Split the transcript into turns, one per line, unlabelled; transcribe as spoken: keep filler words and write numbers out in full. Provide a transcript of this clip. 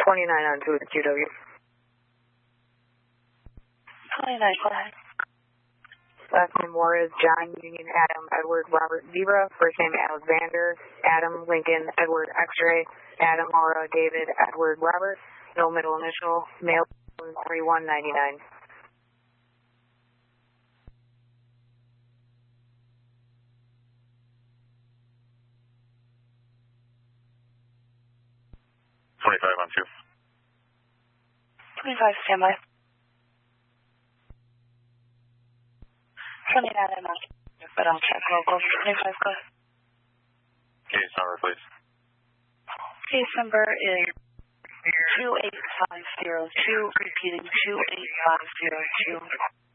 twenty-nine on two Q W.
twenty-nine, go ahead.
Last name Juarez, John, Union, Adam, Edward, Robert, Zebra. First name Alexander, Adam, Lincoln, Edward, X-ray, Adam, Laura, David, Edward, Robert. No middle initial, male, three one ninety-nine.
twenty-five on two.
twenty-five, standby. twenty-nine, I'm not, but I'll check local. twenty-five, go ahead.
Case number, please.
Case number is two eight five zero two, repeating two eight five zero two.